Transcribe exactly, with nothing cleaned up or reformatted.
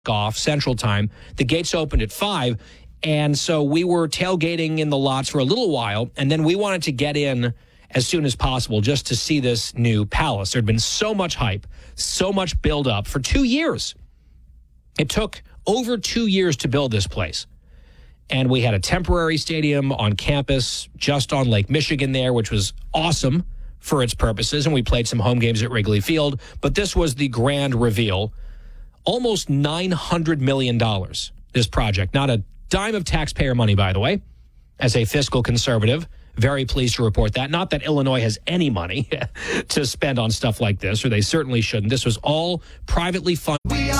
off Central Time. The gates opened at five, and so we were tailgating in the lots for a little while, and then we wanted to get in as soon as possible just to see this new palace. There'd been so much hype, so much build up for two years. It took over two years to build this place. And we had a temporary stadium on campus just on Lake Michigan there, which was awesome for its purposes. And we played some home games at Wrigley Field. But this was the grand reveal. Almost nine hundred million dollars, this project. Not a dime of taxpayer money, by the way. As a fiscal conservative, very pleased to report that. Not that Illinois has any money to spend on stuff like this, or they certainly shouldn't. This was all privately funded.